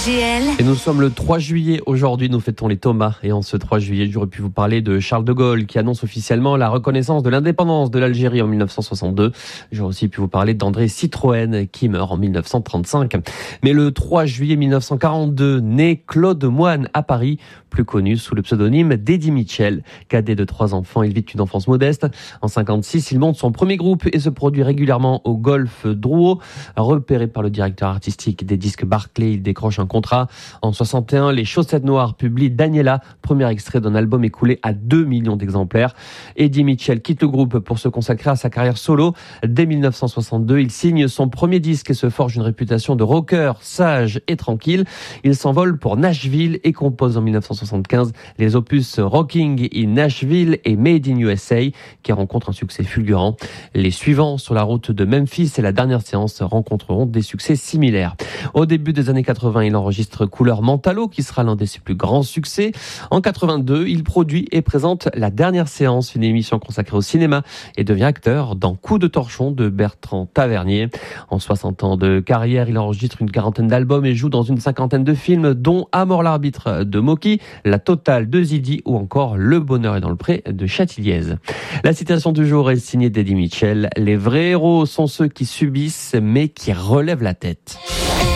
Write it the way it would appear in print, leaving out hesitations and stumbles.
RTL. Et nous sommes le 3 juillet aujourd'hui, nous fêtons les Thomas. Et en ce 3 juillet, j'aurais pu vous parler de Charles de Gaulle qui annonce officiellement la reconnaissance de l'indépendance de l'Algérie en 1962. J'aurais aussi pu vous parler d'André Citroën qui meurt en 1935. Mais le 3 juillet 1942, naît Claude Moine à Paris, plus connu sous le pseudonyme d'Eddie Mitchell. Cadet de 3 enfants, il vit une enfance modeste. En 56, il monte son premier groupe et se produit régulièrement au Golf Drouot. Repéré par le directeur artistique des disques Barclay, il décroche un contrat. En 61, les Chaussettes Noires publient Daniela, premier extrait d'un album écoulé à 2 millions d'exemplaires. Eddie Mitchell quitte le groupe pour se consacrer à sa carrière solo. Dès 1962, il signe son premier disque et se forge une réputation de rocker, sage et tranquille. Il s'envole pour Nashville et compose en 1975 les opus Rocking in Nashville et Made in USA qui rencontrent un succès fulgurant. Les suivants sur la route de Memphis et la dernière séance rencontreront des succès similaires. Au début des années 80, il enregistre Couleur Mentalo qui sera l'un de ses plus grands succès. En 82, il produit et présente La Dernière Séance, une émission consacrée au cinéma, et devient acteur dans Coup de torchon de Bertrand Tavernier. En 60 ans de carrière, il enregistre une 40aine d'albums et joue dans une 50aine de films, dont À mort l'arbitre de Mocky, La Totale de Zidi ou encore Le Bonheur est dans le pré de Châtilliez. La citation du jour est signée d'Eddie Mitchell. Les vrais héros sont ceux qui subissent mais qui relèvent la tête.